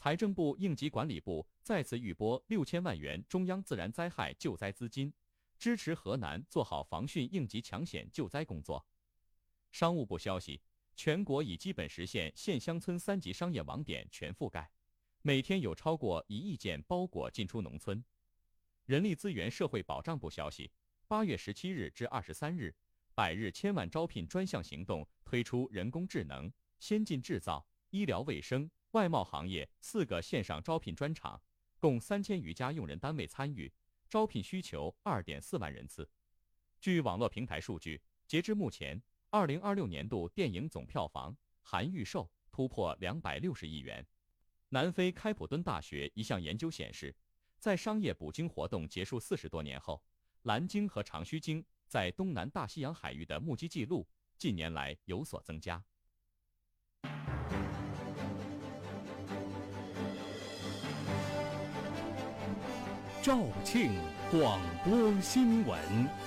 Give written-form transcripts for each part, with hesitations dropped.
财政部应急管理部再次预拨6000万元中央自然灾害救灾资金，支持河南做好防汛应急抢险救灾工作。商务部消息，全国已基本实现县乡村3级商业网点全覆盖，每天有超过1亿件包裹进出农村。人力资源社会保障部消息，8月17日至23日，100日千万招聘专项行动推出人工智能、先进制造、医疗卫生、外贸行业4个线上招聘专场，共3000余家用人单位参与，招聘需求2.4万人次。据网络平台数据，截至目前，2026年度电影总票房含预售突破260亿元。南非开普敦大学一项研究显示，在商业捕鲸活动结束40多年后，蓝鲸和长须鲸在东南大西洋海域的目击记录近年来有所增加。 肇庆广播新闻。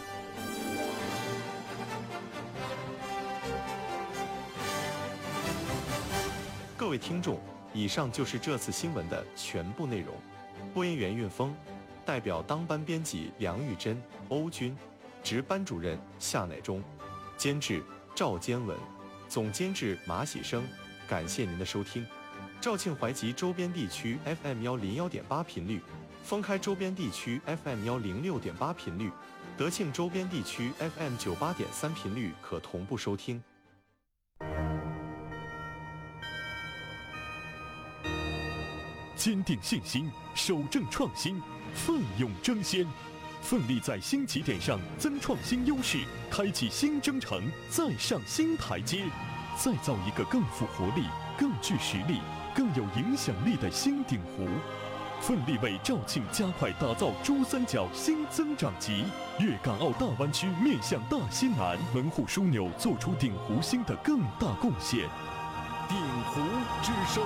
各位听众，以上就是这次新闻的全部内容。播音员运峰，代表当班编辑梁玉珍、欧军，值班主任夏乃忠，监制赵坚文，总监制马喜生。感谢您的收听。肇庆淮集周边地区 FM101.8频率，封开周边地区 FM106.8频率，德庆周边地区 FM98.3频率可同步收听。 坚定信心，守正创新，奋勇争先，奋力在新起点上增创新优势，开启新征程，再上新台阶，再造一个更富活力、更具实力、更有影响力的新鼎湖。奋力为肇庆加快打造珠三角新增长极，粤港澳大湾区面向大西南门户枢纽，做出鼎湖新的更大贡献。鼎湖之声。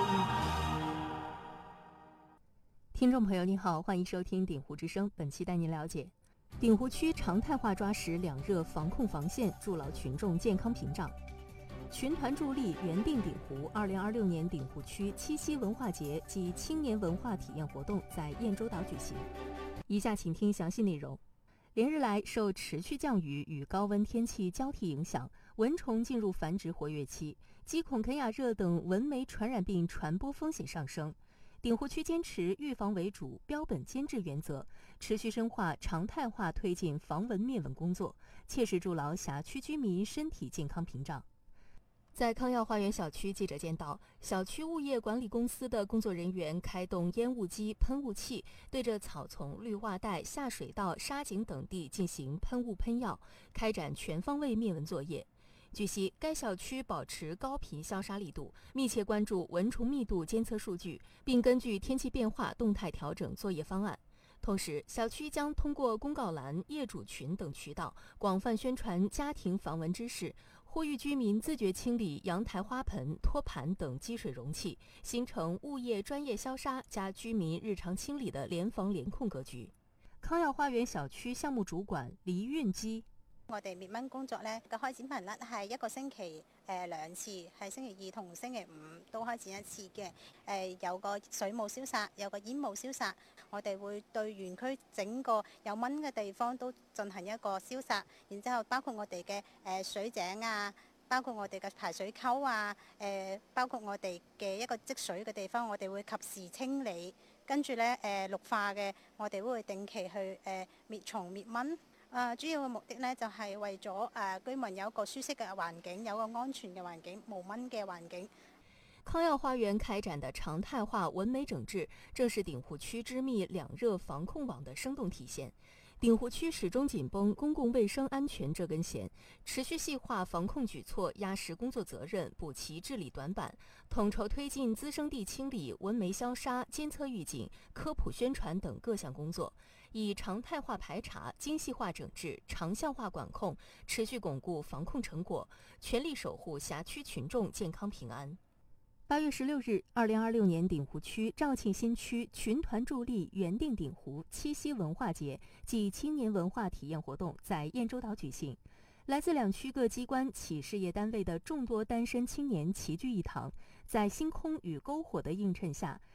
听众朋友您好，欢迎收听鼎湖之声，本期带您了解鼎湖区常态化抓实2热防控防线，筑牢群众健康屏障。群团助力原定鼎湖2026年鼎湖区七夕文化节暨青年文化体验活动在燕洲岛举行。以下请听详细内容。连日来，受持续降雨与高温天气交替影响，蚊虫进入繁殖活跃期，鸡孔肯亚热等蚊媒传染病传播风险上升。鼎湖区坚持预防为主、标本兼治原则，持续深化常态化推进防蚊灭蚊工作，切实筑牢辖区居民身体健康屏障。在康耀花园小区，记者见到小区物业管理公司的工作人员开动烟雾机、喷雾器，对着草丛、绿化带、下水道、沙井等地进行喷雾喷药，开展全方位灭蚊作业。据悉，该小区保持高频消杀力度，密切关注蚊虫密度监测数据，并根据天气变化动态调整作业方案。同时，小区将通过公告栏、业主群等渠道广泛宣传家庭防蚊知识，呼吁居民自觉清理阳台花盆、托盘等积水容器，形成物业专业消杀加居民日常清理的联防联控格局。康耀花園小區項目主管李運基。 我哋滅蚊工作咧嘅開展頻率係1個星期2次，係星期2同星期5都開展1次嘅。有個水務消殺，有個煙霧消殺，我哋會對園區整個有蚊嘅地方都進行一個消殺，然之後包括我哋嘅水井啊，包括我哋嘅排水溝啊，包括我哋嘅一個積水嘅地方，我哋會及時清理，跟住咧綠化嘅，我哋會定期去滅蟲滅蚊。主要嘅目的咧就係為咗居民有一個舒適嘅環境，有個安全嘅環境，無蚊嘅環境。 康耀花園開展的常態化蚊媒整治，正是鼎湖區織密2熱防控網的生動體現。鼎湖區始終緊繃公共衛生安全這根弦，持續細化防控舉措，壓實工作責任，補齊治理短板，統籌推進滋生地清理、蚊媒消殺、監測預警、科普宣傳等各項工作，以常態化排查、精細化整治、長效化管控，持續鞏固防控成果，全力守護轄區群眾健康平安。8月16日，2026年鼎湖區肇慶新區群團助力原定鼎湖七夕文化節暨青年文化體驗活動在燕洲島舉行。來自兩區各機關、企事業單位的眾多單身青年齊聚一堂，在星空與篝火的映襯下，